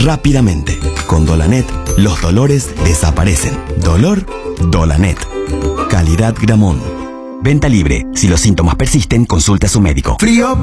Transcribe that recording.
rápidamente. Con Dolanet, los dolores desaparecen. Dolor, Dolanet. Calidad Gramón. Venta libre. Si los síntomas persisten, consulte a su médico. Frío